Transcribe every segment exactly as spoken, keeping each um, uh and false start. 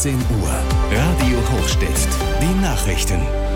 zehn Uhr. Radio Hochstift. Die Nachrichten.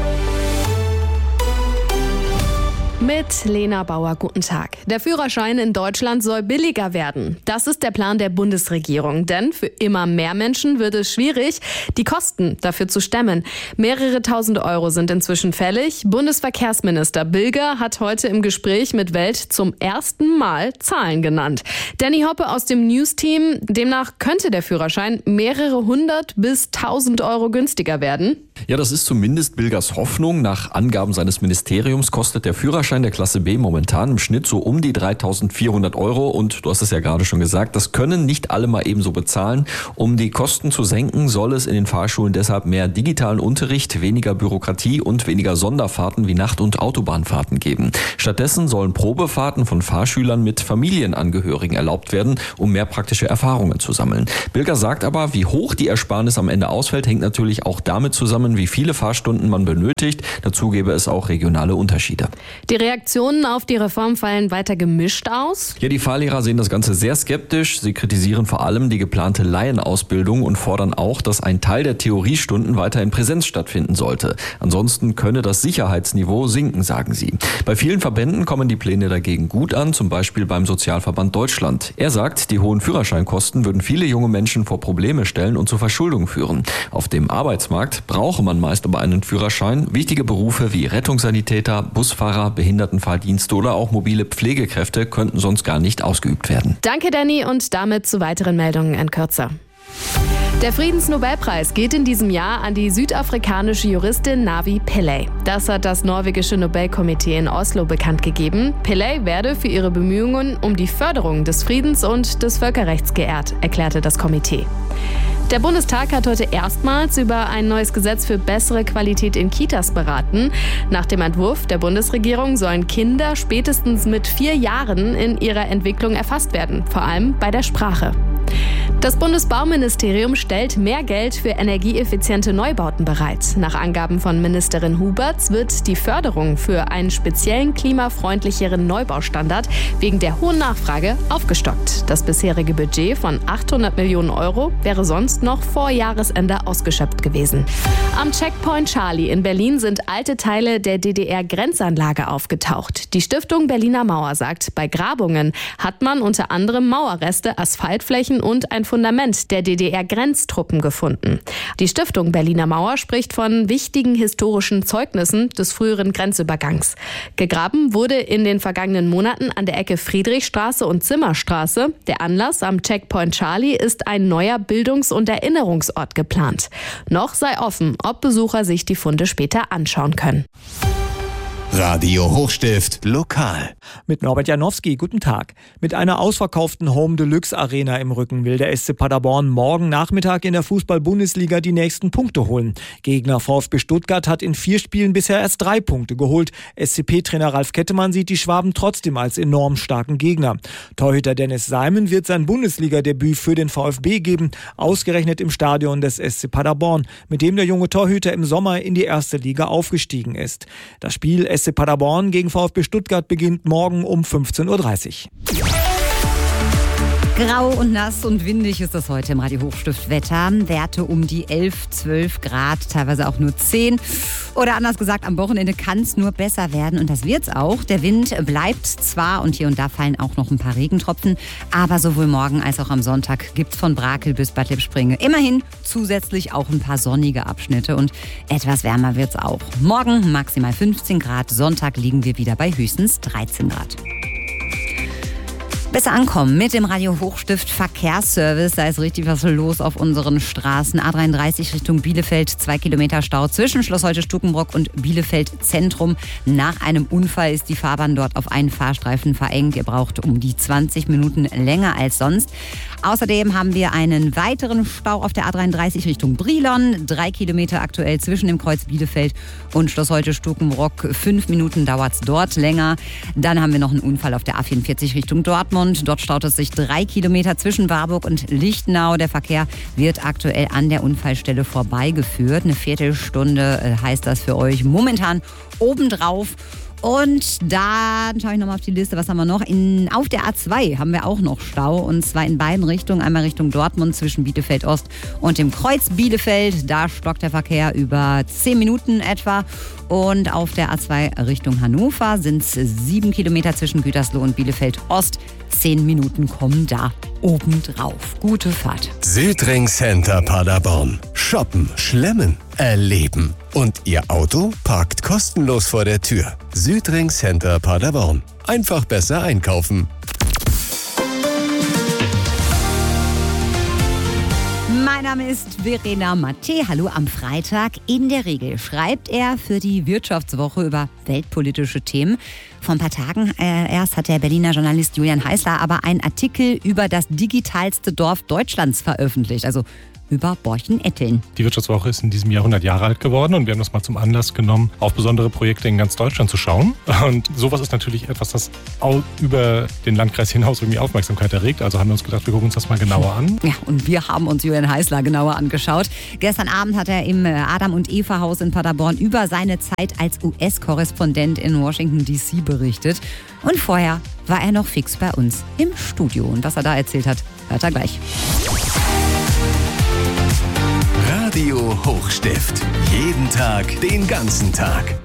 Mit Lena Bauer, guten Tag. Der Führerschein in Deutschland soll billiger werden. Das ist der Plan der Bundesregierung. Denn für immer mehr Menschen wird es schwierig, die Kosten dafür zu stemmen. Mehrere tausend Euro sind inzwischen fällig. Bundesverkehrsminister Bilger hat heute im Gespräch mit Welt zum ersten Mal Zahlen genannt. Danny Hoppe aus dem News-Team. Demnach könnte der Führerschein mehrere hundert bis tausend Euro günstiger werden. Ja, das ist zumindest Bilgers Hoffnung. Nach Angaben seines Ministeriums kostet der Führerschein der Klasse B momentan im Schnitt so um die dreitausendvierhundert Euro. Und du hast es ja gerade schon gesagt, das können nicht alle mal ebenso bezahlen. Um die Kosten zu senken, soll es in den Fahrschulen deshalb mehr digitalen Unterricht, weniger Bürokratie und weniger Sonderfahrten wie Nacht- und Autobahnfahrten geben. Stattdessen sollen Probefahrten von Fahrschülern mit Familienangehörigen erlaubt werden, um mehr praktische Erfahrungen zu sammeln. Bilger sagt aber, wie hoch die Ersparnis am Ende ausfällt, hängt natürlich auch damit zusammen, wie viele Fahrstunden man benötigt. Dazu gäbe es auch regionale Unterschiede. Die Reaktionen auf die Reform fallen weiter gemischt aus. Ja, die Fahrlehrer sehen das Ganze sehr skeptisch. Sie kritisieren vor allem die geplante Laienausbildung und fordern auch, dass ein Teil der Theoriestunden weiter in Präsenz stattfinden sollte. Ansonsten könne das Sicherheitsniveau sinken, sagen sie. Bei vielen Verbänden kommen die Pläne dagegen gut an, zum Beispiel beim Sozialverband Deutschland. Er sagt, die hohen Führerscheinkosten würden viele junge Menschen vor Probleme stellen und zu Verschuldung führen. Auf dem Arbeitsmarkt brauche man meist aber einen Führerschein. Wichtige Berufe wie Rettungssanitäter, Busfahrer, Behindertenfahrdienste oder auch mobile Pflegekräfte könnten sonst gar nicht ausgeübt werden. Danke, Danny, und damit zu weiteren Meldungen in Kürze. Der Friedensnobelpreis geht in diesem Jahr an die südafrikanische Juristin Navi Pillay. Das hat das norwegische Nobelkomitee in Oslo bekannt gegeben. Pillay werde für ihre Bemühungen um die Förderung des Friedens und des Völkerrechts geehrt, erklärte das Komitee. Der Bundestag hat heute erstmals über ein neues Gesetz für bessere Qualität in Kitas beraten. Nach dem Entwurf der Bundesregierung sollen Kinder spätestens mit vier Jahren in ihrer Entwicklung erfasst werden, vor allem bei der Sprache. Das Bundesbauministerium stellt mehr Geld für energieeffiziente Neubauten bereit. Nach Angaben von Ministerin Huberts wird die Förderung für einen speziellen klimafreundlicheren Neubaustandard wegen der hohen Nachfrage aufgestockt. Das bisherige Budget von achthundert Millionen Euro wäre sonst noch vor Jahresende ausgeschöpft gewesen. Am Checkpoint Charlie in Berlin sind alte Teile der D D R-Grenzanlage aufgetaucht. Die Stiftung Berliner Mauer sagt, bei Grabungen hat man unter anderem Mauerreste, Asphaltflächen und ein Fundament der D D R-Grenztruppen gefunden. Die Stiftung Berliner Mauer spricht von wichtigen historischen Zeugnissen des früheren Grenzübergangs. Gegraben wurde in den vergangenen Monaten an der Ecke Friedrichstraße und Zimmerstraße. Der Anlass am Checkpoint Charlie ist ein neuer Bildungs- und Erinnerungsort geplant. Noch sei offen, ob Besucher sich die Funde später anschauen können. Radio Hochstift lokal. Mit Norbert Janowski, guten Tag. Mit einer ausverkauften Home Deluxe Arena im Rücken will der S C Paderborn morgen Nachmittag in der Fußball-Bundesliga die nächsten Punkte holen. Gegner VfB Stuttgart hat in vier Spielen bisher erst drei Punkte geholt. S C P-Trainer Ralf Kettemann sieht die Schwaben trotzdem als enorm starken Gegner. Torhüter Dennis Seimen wird sein Bundesliga-Debüt für den VfB geben, ausgerechnet im Stadion des S C Paderborn, mit dem der junge Torhüter im Sommer in die erste Liga aufgestiegen ist. Das Spiel S C Paderborn gegen VfB Stuttgart beginnt morgen um fünfzehn Uhr dreißig. Grau und nass und windig ist das heute im Radio Hochstift Wetter. Werte um die elf, zwölf Grad, teilweise auch nur zehn. Oder anders gesagt, am Wochenende kann es nur besser werden und das wird's auch. Der Wind bleibt zwar und hier und da fallen auch noch ein paar Regentropfen, aber sowohl morgen als auch am Sonntag gibt's von Brakel bis Bad Lippspringe immerhin zusätzlich auch ein paar sonnige Abschnitte und etwas wärmer wird's auch. Morgen maximal fünfzehn Grad, Sonntag liegen wir wieder bei höchstens dreizehn Grad. Besser ankommen mit dem Radio Hochstift Verkehrsservice. Da ist richtig was los auf unseren Straßen. A dreiunddreißig Richtung Bielefeld, zwei Kilometer Stau zwischen Schloss Holte-Stukenbrock und Bielefeld Zentrum. Nach einem Unfall ist die Fahrbahn dort auf einen Fahrstreifen verengt. Ihr braucht um die zwanzig Minuten länger als sonst. Außerdem haben wir einen weiteren Stau auf der A dreiunddreißig Richtung Brilon. Drei Kilometer aktuell zwischen dem Kreuz Bielefeld und Schloss Holte-Stukenbrock. Fünf Minuten dauert es dort länger. Dann haben wir noch einen Unfall auf der A vierundvierzig Richtung Dortmund. Dort staut es sich drei Kilometer zwischen Warburg und Lichtenau. Der Verkehr wird aktuell an der Unfallstelle vorbeigeführt. Eine Viertelstunde heißt das für euch momentan obendrauf. Und dann schaue ich nochmal auf die Liste, was haben wir noch? In, auf der A zwei haben wir auch noch Stau und zwar in beiden Richtungen. Einmal Richtung Dortmund zwischen Bielefeld Ost und dem Kreuz Bielefeld. Da stockt der Verkehr über zehn Minuten etwa. Und auf der A zwei Richtung Hannover sind es sieben Kilometer zwischen Gütersloh und Bielefeld Ost. Zehn Minuten kommen da obendrauf. Gute Fahrt. Südring Center Paderborn. Shoppen, schlemmen, erleben. Und Ihr Auto parkt kostenlos vor der Tür. Südring Center Paderborn. Einfach besser einkaufen. Mein Name ist Verena Matte. Hallo am Freitag. In der Regel schreibt er für die Wirtschaftswoche über weltpolitische Themen. Vor ein paar Tagen äh, erst hat der Berliner Journalist Julian Heißler aber einen Artikel über das digitalste Dorf Deutschlands veröffentlicht. Also über Borchen-Etteln. Die Wirtschaftswoche ist in diesem Jahr hundert Jahre alt geworden und wir haben das mal zum Anlass genommen, auf besondere Projekte in ganz Deutschland zu schauen. Und sowas ist natürlich etwas, das auch über den Landkreis hinaus irgendwie Aufmerksamkeit erregt. Also haben wir uns gedacht, wir gucken uns das mal genauer an. Ja, und wir haben uns Julian Heißler genauer angeschaut. Gestern Abend hat er im Adam- und Eva-Haus in Paderborn über seine Zeit als U S-Korrespondent in Washington D C berichtet. Und vorher war er noch fix bei uns im Studio. Und was er da erzählt hat, hört er gleich. Radio Hochstift. Jeden Tag, den ganzen Tag.